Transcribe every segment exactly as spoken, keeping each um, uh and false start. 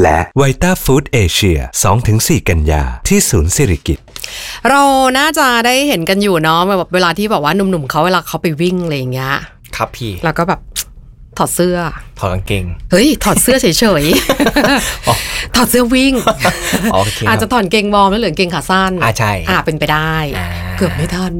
และไวต้าฟู้ดเอเชีย สองถึงสี่ กันยาที่ศูนย์สิริกิติ์เราน่าจะได้เห็นกันอยู่เนาะแบบเวลาที่แบบว่าหนุ่มๆเขาเวลาเขาไปวิ่งอะไรอย่างเงี้ยครับพี่แล้วก็แบบถอดเสื้อถอดกางเกงเฮ้ยถอดเสื้อเฉยๆถอดเสื้อวิ่ง อาจจะถอดเกงวอร์มแล้วเหลือเกงขาสั้นอ่าใช่อ่าเป็นไปได้เกือบไม่ทัน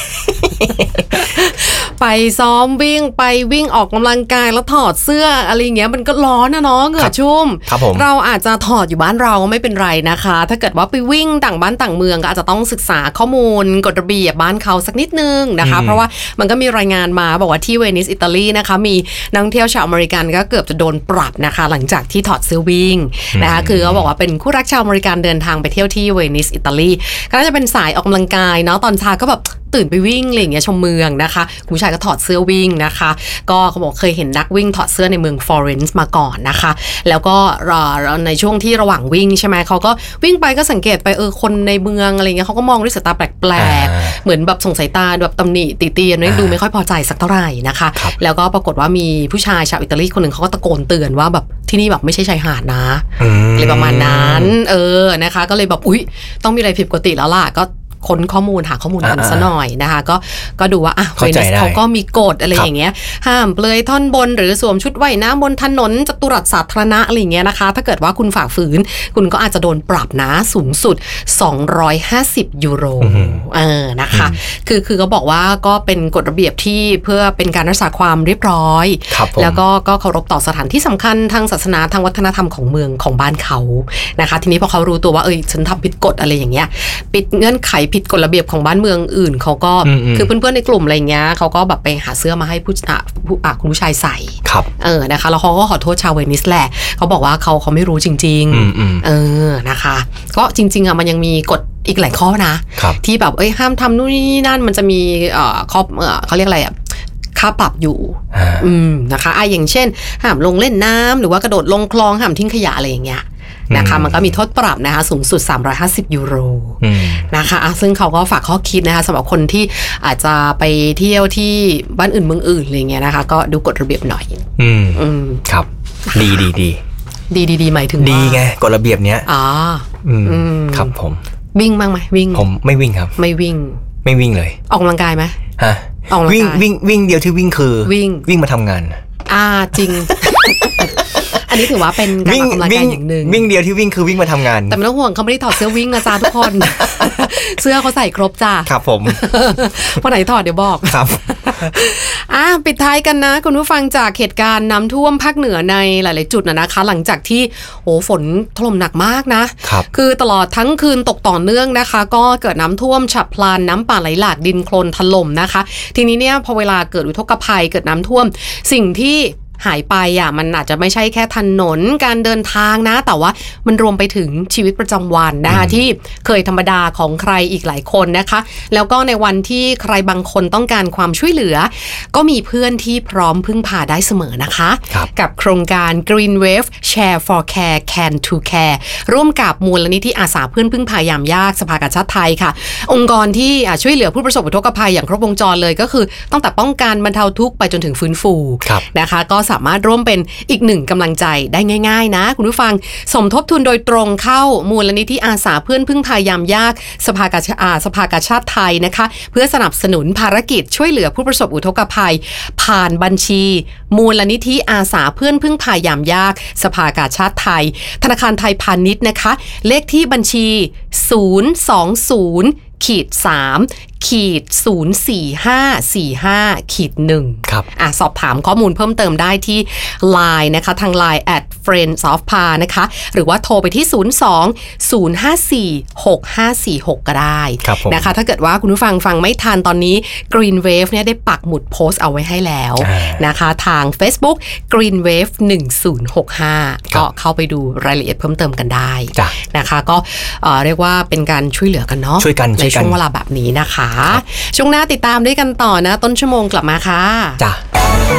ไปซ้อมวิ่งไปวิ่งออกกำลังกายแล้วถอดเสื้ออะไรอย่างเงี้ยมันก็ร้อนนะเนาะเหงื่อชุ่มเราอาจจะถอดอยู่บ้านเราไม่เป็นไรนะคะถ้าเกิดว่าไปวิ่งต่างบ้านต่างเมืองก็อาจจะต้องศึกษาข้อมูลกฎระเบียบบ้านเขาสักนิดนึงนะคะเพราะว่ามันก็มีรายงานมาบอกว่าที่เวนิสอิตาลีนะคะมีนักท่องเที่ยวชาวอเมริกันก็เกือบจะโดนปรับนะคะหลังจากที่ถอดเสื้อวิ่งนะคะคือเขาบอกว่าเป็นคู่รักชาวอเมริกันเดินทางไปเที่ยวที่เวนิสอิตาลีก็จะเป็นสายออกกำลังกายเนาะตอนเช้าก็แบบตื่นไปวิ่งอะไรอย่างเงี้ยชมเมืองนะคะผู้ชายก็ถอดเสื้อวิ่งนะคะก็เขาบอกเคยเห็นนักวิ่งถอดเสื้อในเมืองฟลอเรนซ์มาก่อนนะคะแล้วก็ในช่วงที่ระหว่างวิ่งใช่ไหมเขาก็วิ่งไปก็สังเกตไปเออคนในเมืองอะไรเงี้ยเขาก็มองด้วยสายตาแปลกๆเหมือนแบบส่งสายตาแบบตำหนิติเตียนดูไม่ค่อยพอใจสักเท่าไหร่นะคะแล้วก็ปรากฏว่ามีผู้ชายชาวอิตาลีคนหนึ่งเขาก็ตะโกนเตือนว่าแบบที่นี่แบบไม่ใช่ชายหาดนะอะไรประมาณนั้นเออนะคะก็เลยแบบอุ๊ยต้องมีอะไรผิดปกติแล้วล่ะก็ค้นข้อมูลหาข้อมูลกันซะหน่อยนะคะก็ก็ดูว่าอ่ะเวนิสเขาก็มีกฎอะไรอย่างเงี้ยห้ามเปลือยท่อนบนหรือสวมชุดว่ายน้ำบนถนนจัตุรัสสาธารณะอะไรอย่างเงี้ยนะคะถ้าเกิดว่าคุณฝ่าฝืนคุณก็อาจจะโดนปรับนะสูงสุดสองร้อยห้าสิบยูโรเออนะคะคือคือเขาบอกว่าก็เป็นกฎระเบียบที่เพื่อเป็นการรักษาความเรียบร้อยแล้วก็ก็เคารพต่อสถานที่สำคัญทางศาสนาทางวัฒนธรรมของเมืองของบ้านเขานะคะทีนี้พอเขารู้ตัวว่าเอ้ยฉันทำผิดกฎอะไรอย่างเงี้ยปิดเงื่อนไขผิดกฎระเบียบของบ้านเมืองอื่นเขาก็คือเพื่อนๆในกลุ่มอะไรเงี้ยเขาก็แบบไปหาเสื้อมาให้ผู้อ่ะผู้อ่ะคุณผู้ชายใส่เออนะคะแล้วเขาก็ขอโทษชาวเวนิสแหละเขาบอกว่าเขาเขาไม่รู้จริงๆเออนะคะก็จริงๆอ่ะมันยังมีกฎอีกหลายข้อนะที่แบบเอ้ยห้ามทำนู่นนี่นั่นมันจะมีเอ่อข้อเอ่อเขาเรียกอะไรอ่ะค่าปรับอยู่อืมนะคะอ่ะอย่างเช่นห้ามลงเล่นน้ำหรือว่ากระโดดลงคลองห้ามทิ้งขยะอะไรอย่างเงี้ยนะคะมันก็มีโทษปรับนะคะสูงสุดสามร้อยห้าสิบยูโรนะคะซึ่งเขาก็ฝากข้อคิดนะคะสำหรับคนที่อาจจะไปเที่ยวที่บ้านอื่นเมืองอื่นอะไรเงี้ยนะคะก็ดูกฎระเบียบหน่อยอืมอืมครับดีดีดีดีดีดีหมายถึงดีไงกฎระเบียบเนี้ยอ๋ออืมครับผมวิ่งบ้างไหมวิ่งผมไม่วิ่งครับไม่วิ่งไม่วิ่งเลยออกกำลังกายไหมฮะวิ่งวิ่งวิ่งเดียวที่วิ่งคือวิ่งวิ่งมาทำงานอ่าจริงอันนี้ถือว่าเป็นการออกกำลังกายอย่างหนึ่งวิ่งเดียวที่วิ่งคือวิ่งมาทำงานแต่ไม่ต้องห่วงเขาไม่ได้ถอดเสื้อวิ่งนะจ๊ะทุกคน เสื้อเขาใส่ครบจ้ะครับผมวันไหนถอดเดี๋ยวบอกครับอ่ะปิดท้ายกันนะคุณผู้ฟังจากเหตุการณ์น้ำท่วมภาคเหนือในหลายๆจุดนะนะคะหลังจากที่โอ้ฝนถล่มหนักมากนะคือตลอดทั้งคืนตกต่อเนื่องนะคะก็เกิดน้ำท่วมฉับพลันน้ำป่าไหลหลากดินโคลนถล่มนะคะทีนี้เนี่ยพอเวลาเกิดอุทกภัยเกิดน้ำท่วมสิ่งที่หายไปอ่ะมันอาจจะไม่ใช่แค่ถนนการเดินทางนะแต่ว่ามันรวมไปถึงชีวิตประจำวันนะคะที่เคยธรรมดาของใครอีกหลายคนนะคะแล้วก็ในวันที่ใครบางคนต้องการความช่วยเหลือก็มีเพื่อนที่พร้อมพึ่งพาได้เสมอนะคะกับโครงการ Green Wave Share for Care Can to Care ร่วมกับมูลนิธิอาสาเพื่อนพึ่งพายามยากสภากาชาดไทยค่ะองค์กรที่ช่วยเหลือผู้ประสบอุทกภัยอย่างครบวงจรเลยก็คือตั้งแต่ป้องกันบรรเทาทุกข์ไปจนถึงฟื้นฟูนะคะก็สามารถร่วมเป็นอีกหนึ่งกำลังใจได้ง่ายๆนะคุณผู้ฟังสมทบทุนโดยตรงเข้ามูลนิธิอาสาเพื่อนพึ่งพายามยากสภากาชาสภากาชาดไทยนะคะเพื่อสนับสนุนภารกิจช่วยเหลือผู้ประสบอุทกภัยผ่านบัญชีมูลนิธิอาสาเพื่อนพึ่งพายามยากสภากาชาดไทยธนาคารไทยพาณิชย์นะคะเลขที่บัญชีศูนย์ สอง ศูนย์ ขีด สาม ขีด ศูนย์ สี่ ห้า สี่ ห้า ขีด หนึ่งครับอ่ะสอบถามข้อมูลเพิ่มเติมได้ที่ ไลน์ นะคะทาง ไลน์ แอท เฟรนด์ ออฟ พา นะคะหรือว่าโทรไปที่ ศูนย์ สอง ศูนย์ ห้า สี่ หก ห้า สี่ หก ก็ได้นะคะถ้าเกิดว่าคุณผู้ฟังฟังไม่ทันตอนนี้ Green Wave เนี่ยได้ปักหมุดโพสต์เอาไว้ให้แล้วนะคะทาง Facebook Green Wave หนึ่ง ศูนย์ หก ห้าก็เข้าไปดูรายละเอียดเพิ่มเติมกันได้นะคะก็เรียกว่าเป็นการช่วยเหลือกันเนาะช่วยกันในช่วงเวลาแบบนี้นะคะช่วงหน้าติดตามด้วยกันต่อนะต้นชั่วโมงกลับมาค่ะจ้ะ